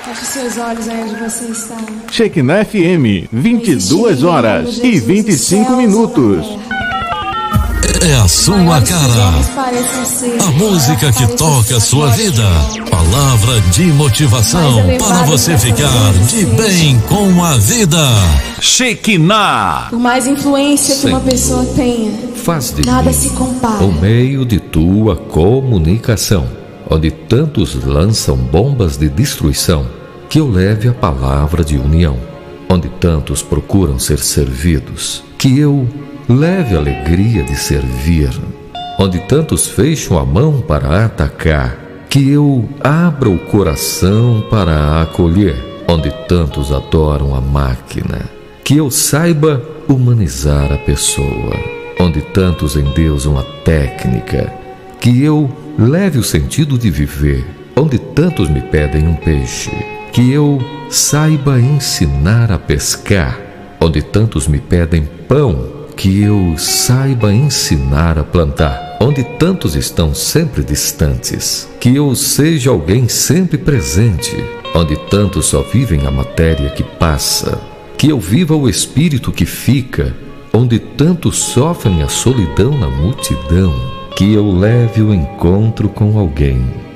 Feche seus olhos aí onde você está. Shekinah FM, 22 horas e 25 minutos. É a sua cara. A música que toca a sua vida. Palavra de motivação para você ficar de bem com a vida. Shekinah. Por mais influência que uma pessoa tenha, faz de nada mim se compara. o meio de tua comunicação, onde tantos lançam bombas de destruição, que eu leve a palavra de união, onde tantos procuram ser servidos, que eu leve a alegria de servir, onde tantos fecham a mão para atacar, que eu abra o coração para acolher, onde tantos adoram a máquina, que eu saiba humanizar a pessoa, onde tantos endeusam a técnica, que eu leve o sentido de viver, onde tantos me pedem um peixe, que eu saiba ensinar a pescar, onde tantos me pedem pão, que eu saiba ensinar a plantar, onde tantos estão sempre distantes, que eu seja alguém sempre presente, onde tantos só vivem a matéria que passa, que eu viva o espírito que fica, onde tantos sofrem a solidão na multidão, que eu leve o encontro com alguém,